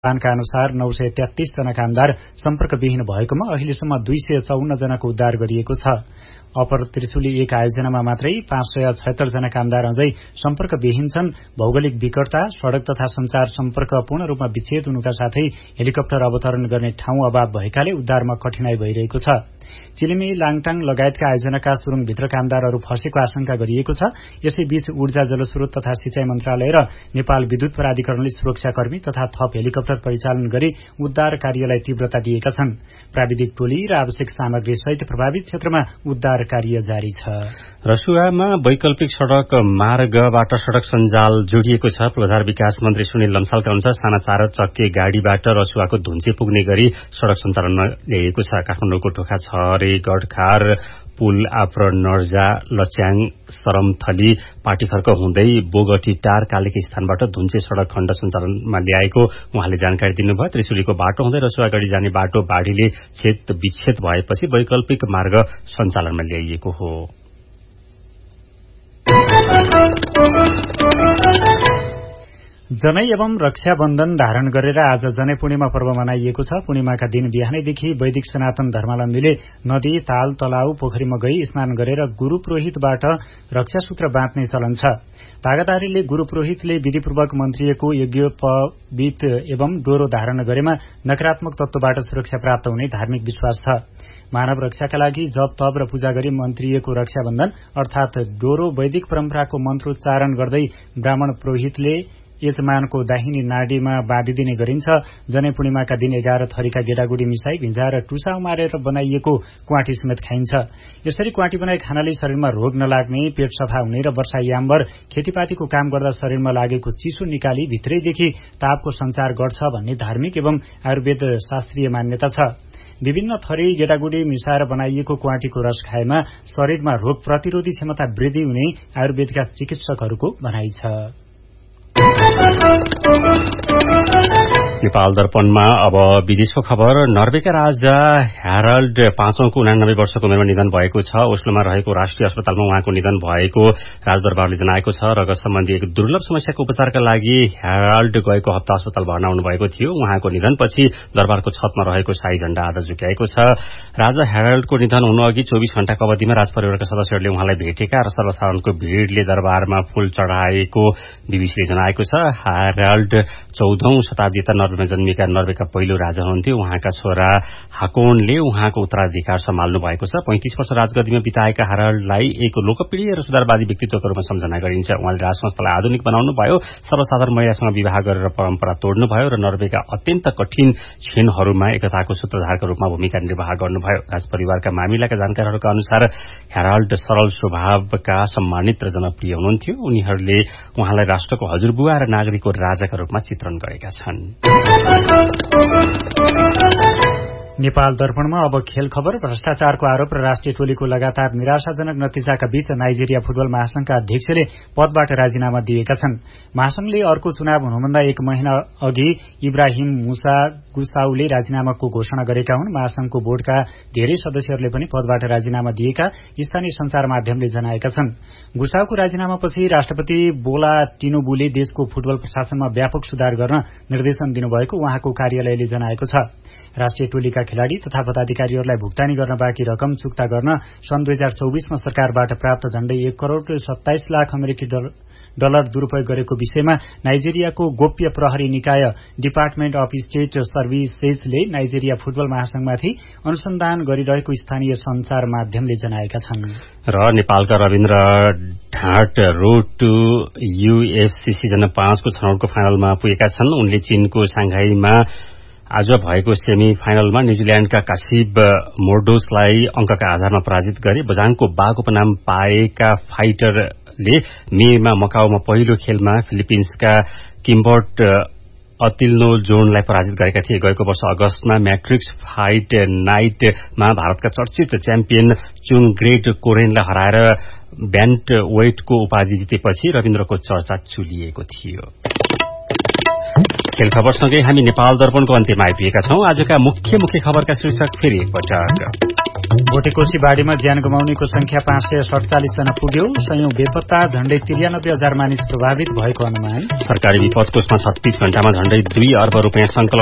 का अनुसार 933 जना कामदार सम्पर्कविहीन भएकोमा अहिलेसम्म 254 जनाको उद्धार गरिएको छ। अपर त्रिशुली 1 आयोजनामा मात्रै 576 जना कामदार अझै सम्पर्कविहीन छन्। भौगोलिक विकटता, सड़क तथा संचार सम्पर्क पूर्ण रूपमा विच्छेद हुनुका साथै हेलिकप्टर अवतरण गर्ने ठाउँ अभाव भएकाले उद्धारमा कठिनाई भइरहेको छ। चिलिमी, लाङटाङ लगायतका आयोजनाका सुरुङभित्र कामदारहरू फँसेको आशंका गरिएको छ। यसैबीच ऊर्जा, जलस्रोत तथा सिंचाई मन्त्रालय र नेपाल विद्युत प्राधिकरणले सुरक्षाकर्मी तथा थप हेलिकप्टर परिचालन गरी उद्धार कार्यलाई तीव्रता दिएका छन्। प्राविधिक टोली र आवश्यक सामग्री सहित प्रभावित क्षेत्रमा उद्धार कार्य जारी छ। रसुवामा वैकल्पिक सड़क मार्गबाट सड़क सञ्जाल जोडिएको छ। पूर्वाधार विकास मन्त्री सुनिल लम्सालका अनुसार साना 4 चक्के गाड़ीबाट रसुवाको धुन्चे पुग्ने गरी सड़क सञ्चालनमा ल्याइएको छ। काठमाडौँको ढोका छरे गढखार पुल आप्र नर्जा लच्याङ सरमथली पाटीखर्क हुँदै बोगटी टार कालेकी स्थानबाट धुन्चे सड़क खण्ड सञ्चालनमा ल्याएको उहाँले जानकारी दिनुभयो। त्रिशुलीको बाटो हुँदै रसुवागढी जाने बाटो बाढ़ीले छेद विच्छेद भएपछि वैकल्पिक मार्ग सञ्चालनमा ल्याइएको हो। जनै एवं रक्षाबन्धन धारण गरेर आज जनै पूर्णिमा पर्व मनाइएको छ। पूर्णिमाका दिन बिहानैदेखि वैदिक सनातन धर्मावलम्बीले नदी, ताल, तलाउ, पोखरीमा गई स्नान गरेर गुरु पुरोहितबाट रक्षासूत्र बाँध्ने चलन छ। तागादारीले गुरु पुरोहितले विधिपूर्वक मन्त्रिएको यज्ञोपवीत एवं डोरो धारण गरेमा नकारात्मक तत्वबाट सुरक्षा प्राप्त हुने धार्मिक विश्वास छ। मानव रक्षाका लागि जप, तप र पूजा गरी मन्त्रिएको रक्षाबन्धन अर्थात डोरो वैदिक परम्पराको मन्त्रोच्चारण गर्दै ब्राह्मण पुरोहितले यजमानको दाहिनी नाडीमा बाँधिदिने गरिन्छ। जनै पूर्णिमाका दिन 11 थरीका गेडागुडी मिसाई भिजाएर टुसा उमारेर बनाइएको क्वाटी समेत खाइन्छ। यसरी क्वाटी बनाई खानाले शरीरमा रोग नलाग्ने, पेट सफा हुने र वर्षायामभर खेतीपातीको काम गर्दा शरीरमा लागेको चिसो निकाली भित्रैदेखि तापको सञ्चार गर्छ भन्ने धार्मिक एवं आयुर्वेद शास्त्रीय मान्यता छ। विभिन्न थरी गेडागुडी मिसाएर बनाइएको क्वाटीको रस खाएमा शरीरमा रोग प्रतिरोधी क्षमता वृद्धि हुने आयुर्वेदका चिकित्सकहरूको भनाइ छ। नेपाल दर्पणमा अब विदेशको खबर। नर्वेका राजा ह्यारल्ड 5औं को 89 वर्षको उमेरमा निधन भएको छ। ओस्लोमा रहेको राष्ट्रिय अस्पतालमा उहाँको निधन भएको राजदरबारले जनाएको छ। रगत सम्बन्धी एक दुर्लभ समस्याको उपचारका लागि ह्यारल्ड गएको हप्ता अस्पताल भर्ना हुनुभएको थियो। उहाँको निधनपछि दरबारको छतमा रहेको शाही झण्डा आज झुक्याएको छ। राजा ह्यारल्डको निधन हुनुअघि 24 घण्टाको अवधिमा राजपरिवारका सदस्यहरूले उहाँलाई भेटेका र सर्वसाधारणको भीड़ले दरबारमा फूल चढ़ाएको बीबीसीले जनाएको छ। ह्यारल्ड 14औं शताब्दीका नर्वेमा जन्मिएका नर्वेका पहिलो राजा हुनुहुन्थ्यो। उहाँका छोरा हाकोनले उहाँको उत्तराधिकार सम्हाल्नु भएको छ। 35 वर्ष राजगद्दीमा बिताएका ह्यारल्डलाई एक लोकप्रिय र सुधारवादी व्यक्तित्वका रूपमा सम्झना गरिन्छ। उहाँले राजसंस्थालाई आधुनिक बनाउनु भयो, सर्वसाधारण महिलासँग विवाह गरेर परम्परा तोड्नु भयो र नर्वेका अत्यन्त कठिन क्षणहरूमा एकताको सूत्रधारका रूपमा भूमिका निर्वाह गर्नुभयो। राजपरिवारका मामिलाका जानकारहरूका अनुसार ह्यारल्ड सरल स्वभावका, सम्मानित र जनप्रिय हुनुहुन्थ्यो। उनीहरूले उहाँलाई राष्ट्रको हजुरबुवा र नागरिकको राजाका रूपमा चित्रण गरेका छन्। नेपाल दर्पणमा अब खेल खबर। भ्रष्टाचारको आरोप र राष्ट्रिय टोलीको लगातार निराशाजनक नतिजाका बीच नाइजेरिया फुटबल महासंघका अध्यक्षले पदबाट राजीनामा दिएका छन्। महासंघले अर्को चुनाव हुनुभन्दा 1 महिना अघि इब्राहिम मुसा गुसाउले राजीनामाको घोषणा गरेका हुन्। महासंघको बोर्डका धेरै सदस्यहरूले पनि पदबाट राजीनामा दिएका स्थानीय संचार माध्यमले जनाएका छन्। गुसाउको राजीनामापछि राष्ट्रपति बोला टिनुबुले देशको फुटबल प्रशासनमा व्यापक सुधार गर्न निर्देशन दिनुभएको उहाँको कार्यालयले जनाएको छ। राष्ट्रिय टोलीका खेलाड़ी तथा पदाधिकारीहरूलाई भुक्तानी गर्न बाँकी रकम चुक्ता गर्न सन् 2024 मा सरकारबाट प्राप्त झण्डै 1 करोड़ 27 लाख अमेरिकी डलर दुरूपयोग गरेको विषयमा नाइजेरियाको गोप्य प्रहरी निकाय department of state सर्भिसेजले Nigeria football महासंघमाथि अनुसन्धान गरिरहेको स्थानीय संचार माध्यमले जनाएका छन्। र नेपालका Rabindra ढाँट road two UFC season 5 को छनौटको फाइनलमा पुगेका छन्। उनले चीनको सांघाईमा आज भएको सेमी फाइनलमा न्यूजील्याण्डका कासिब मोर्डोसलाई अंकका आधारमा पराजित गरे। बजाङको बाघ उपनाम पाएका फाइटरले मेमा मकाउमा पहिलो खेलमा फिलिपिन्सका किम्बर्ट अतिल्नो जोनलाई पराजित गरेका थिए। गएको वर्ष अगस्तमा म्याट्रिक्स फाइट नाइटमा भारतका चर्चित च्याम्पियन चुङ ग्रेट कोरेनलाई हराएर ब्यान्ट वेटको उपाधि जितेपछि रविन्द्रको चर्चा चुलिएको थियो। खेल खबरसँगै हामी नेपाल दर्पणको अन्त्यमा आइपुगेका छौं। आजका मुख्य खबरका शीर्षक फेरि एकपटक। भोटेकोशी बाढ़ीमा ज्यान गुमाउनेको संख्या 547 जना पुग्यो। सयौं बेपत्ता, झण्डै 93,000 मानिस प्रभावित भएको अनुमान। सरकारी विपद कोषमा 36 घण्टामा झण्डै 2 अर्ब रुपियाँ संकलन